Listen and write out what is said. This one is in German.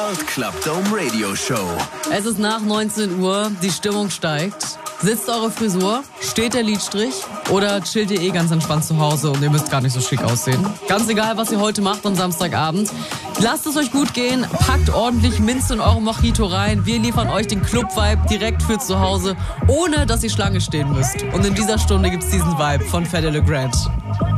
World Club Dome Radio Show. Es ist nach 19 Uhr, die Stimmung steigt. Sitzt eure Frisur? Steht der Lidstrich? Oder chillt ihr ganz entspannt zu Hause und ihr müsst gar nicht so schick aussehen? Ganz egal, was ihr heute macht am Samstagabend. Lasst es euch gut gehen, packt ordentlich Minze in eure Mojito rein. Wir liefern euch den Club-Vibe direkt für zu Hause, ohne dass ihr Schlange stehen müsst. Und in dieser Stunde gibt's diesen Vibe von Fedde Le Grand.